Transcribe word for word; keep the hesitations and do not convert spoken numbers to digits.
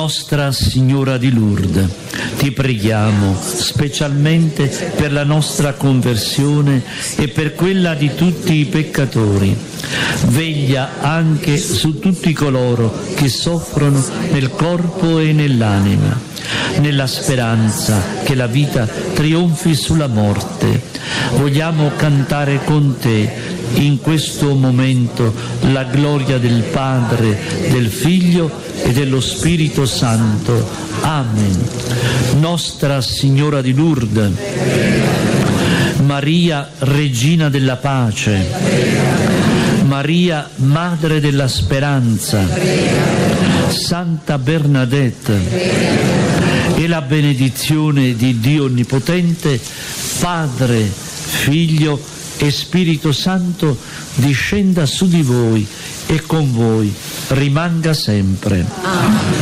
Nostra Signora di Lourdes, ti preghiamo specialmente per la nostra conversione e per quella di tutti i peccatori. Veglia anche su tutti coloro che soffrono nel corpo e nell'anima, nella speranza che la vita trionfi sulla morte. Vogliamo cantare con te in questo momento la gloria del Padre, del Figlio e dello Spirito Santo. Amen. Nostra Signora di Lourdes, Maria Regina della Pace, Maria Madre della Speranza, Santa Bernadette, e la benedizione di Dio Onnipotente, Padre, Figlio e Spirito Santo discenda su di voi e con voi rimanga sempre. Amen.